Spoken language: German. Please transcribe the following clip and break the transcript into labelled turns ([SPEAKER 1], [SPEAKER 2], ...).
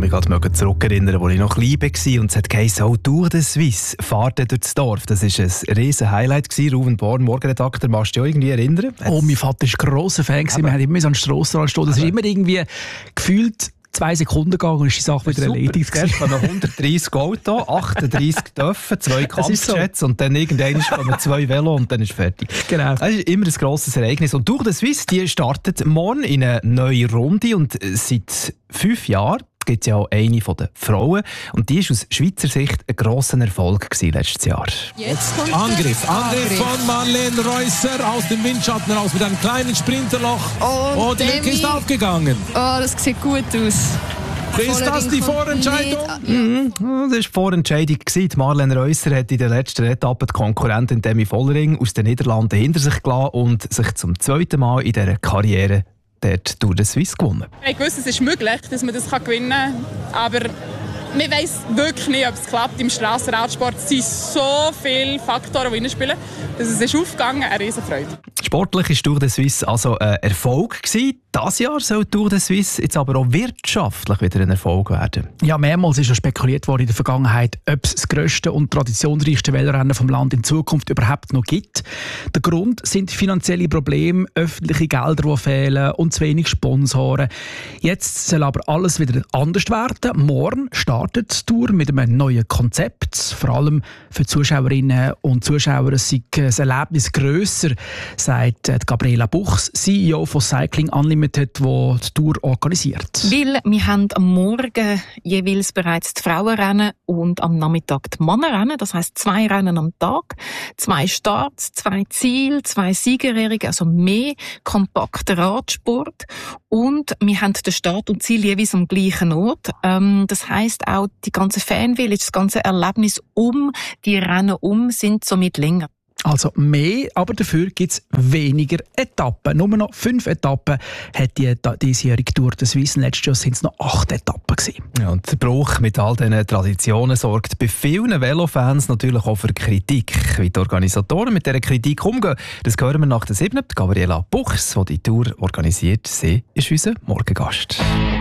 [SPEAKER 1] mich gerade zurückerinnern, als ich noch klein war und es hat geheißen, oh, Tour de Suisse, Fahrt durch das Dorf. Das war ein riesen Highlight gewesen. Ruven Born, Morgenredakteur, magst du dich auch irgendwie erinnern?
[SPEAKER 2] Oh, mein Vater war ein grosser Fan. Wir haben immer so an der Strassenrand stehen. Das ist immer irgendwie gefühlt 2 Sekunden gegangen und ist die Sache wieder erledigt.
[SPEAKER 1] Zuerst kommen 130 Auto, 38 Töpfe, 2 Kampfjets und dann irgendwann kommen 2 Velo und dann ist fertig.
[SPEAKER 2] Genau.
[SPEAKER 1] Das ist immer ein grosses Ereignis. Und Tour de Suisse, die startet morgen in eine neue Runde und seit 5 Jahren gibt es ja auch eine von den Frauen. Und die war aus Schweizer Sicht ein grosser Erfolg letztes Jahr.
[SPEAKER 3] Angriff von Marlene Reusser aus dem Windschatten raus mit einem kleinen Sprinterloch. Oh, die Lücke ist aufgegangen.
[SPEAKER 4] Oh, das sieht gut aus.
[SPEAKER 3] Ist das die Vorentscheidung?
[SPEAKER 1] Das war die Vorentscheidung. Marlene Reusser hat in der letzten Etappe die Konkurrentin Demi Vollering aus den Niederlanden hinter sich gelassen und sich zum 2. Mal in dieser Karriere dort Tour de Suisse gewonnen.
[SPEAKER 5] Ich wusste, es ist möglich, dass man das gewinnen kann, aber man weiss wirklich nicht, ob es klappt. Im Strassenradsport sind so viele Faktoren, die reinspielen, dass es ist aufgegangen, eine Riesenfreude.
[SPEAKER 1] Sportlich war Tour de Suisse also ein Erfolg gewesen. Dieses Jahr soll Tour de Suisse jetzt aber auch wirtschaftlich wieder ein Erfolg werden.
[SPEAKER 2] Ja, mehrmals ist ja spekuliert worden in der Vergangenheit, ob es das grösste und traditionsreichste Velorennen vom Land in Zukunft überhaupt noch gibt. Der Grund sind finanzielle Probleme, öffentliche Gelder, die fehlen und zu wenig Sponsoren. Jetzt soll aber alles wieder anders werden. Morgen startet die Tour mit einem neuen Konzept. Vor allem für Zuschauerinnen und Zuschauer sei das Erlebnis grösser, sagt Gabriela Buchs, CEO von Cycling Unlimited, die die Tour organisiert.
[SPEAKER 6] Weil wir haben am Morgen jeweils bereits die Frauenrennen und am Nachmittag die Männerrennen. Das heisst 2 Rennen am Tag, 2 Starts, 2 Ziele, 2 Siegerehrungen, also mehr kompakter Radsport. Und wir haben den Start und Ziel jeweils am gleichen Ort. Das heisst auch, die ganze Fanvillage, das ganze Erlebnis um die Rennen sind somit länger.
[SPEAKER 2] Also mehr, aber dafür gibt es weniger Etappen. Nur noch 5 Etappen hat die diesjährige Tour de Suisse. Letztes Jahr sind es noch 8 Etappen gewesen.
[SPEAKER 1] Ja, und der Bruch mit all diesen Traditionen sorgt bei vielen Velofans natürlich auch für Kritik. Wie die Organisatoren mit dieser Kritik umgehen, das hören wir nach der 7. Gabriela Buchs, die die Tour organisiert. Sie ist unser Morgengast.